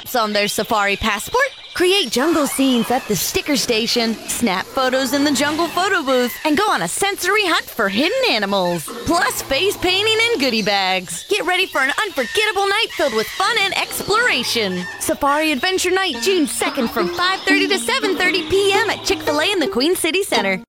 maps on their safari passport, create jungle scenes at the sticker station, snap photos in the jungle photo booth, and go on a sensory hunt for hidden animals. Plus face painting and goodie bags. Get ready for an unforgettable night filled with fun and exploration. Safari Adventure Night, June 2nd from 5:30 to 7:30 p.m. at Chick-fil-A in the Queen City Center.